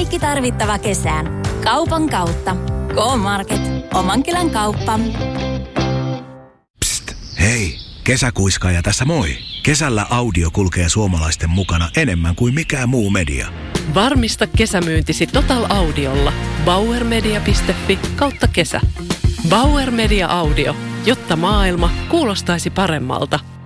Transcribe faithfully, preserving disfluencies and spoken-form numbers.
Kaikki tarvittava kesään. Kaupan kautta. K-Market. Omankylän kauppa. Psst, hei, kesäkuiskaaja tässä moi. Kesällä audio kulkee suomalaisten mukana enemmän kuin mikään muu media. Varmista kesämyyntisi Total Audiolla. bauermedia piste fi kautta kesä. Bauer Media Audio, jotta maailma kuulostaisi paremmalta.